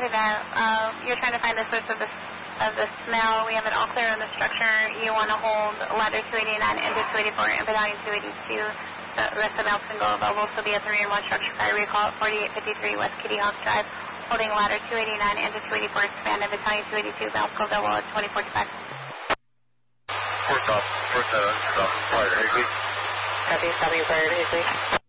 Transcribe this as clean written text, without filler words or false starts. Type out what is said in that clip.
Copy that. You're trying to find the source of the smell. We have it all clear on the structure. You want to hold ladder 289 into 284 and battalion 282. The rest of the Elks and Go will still be a 3-in-1 structure fire recall at 4853 West Kitty Hawk Drive, holding ladder 289 into 284, expand in battalion 282, Elks Go Double at 2045. First off, fire, Higley. Copy, stopping fire, Higley.